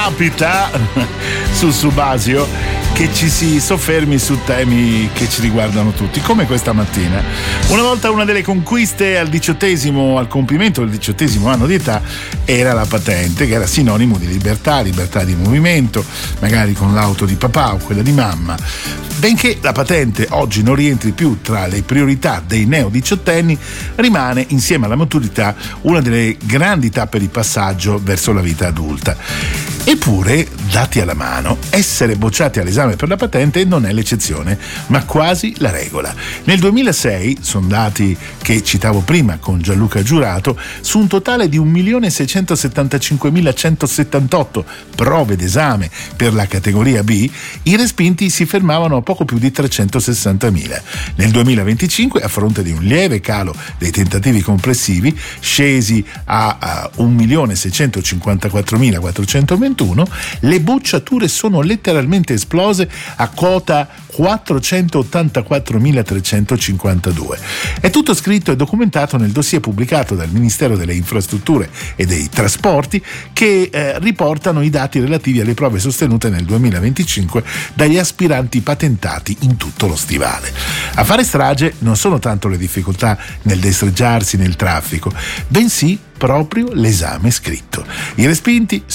capita su Subasio che ci si soffermi su temi che ci riguardano tutti, come questa mattina. Una volta una delle conquiste al compimento del 18° anno di età era la patente, che era sinonimo di libertà di movimento, magari con l'auto di papà o quella di mamma. Benché la patente oggi non rientri più tra le priorità dei neo-diciottenni, rimane, insieme alla maturità, una delle grandi tappe di passaggio verso la vita adulta. Eppure, dati alla mano, essere bocciati all'esame per la patente non è l'eccezione, ma quasi la regola. Nel 2006, sono dati che citavo prima con Gianluca Giurato, su un totale di 1.675.178 prove d'esame per la categoria B, i respinti si fermavano a poco più di 360.000. Nel 2025, a fronte di un lieve calo dei tentativi complessivi, scesi a 1.654.421, le bocciature sono letteralmente esplose a quota 484.352. È tutto scritto e documentato nel dossier pubblicato dal Ministero delle Infrastrutture e dei Trasporti, che riportano i dati relativi alle prove sostenute nel 2025 dagli aspiranti patentati in tutto lo stivale. A fare strage non sono tanto le difficoltà nel destreggiarsi nel traffico, bensì proprio l'esame scritto. I respinti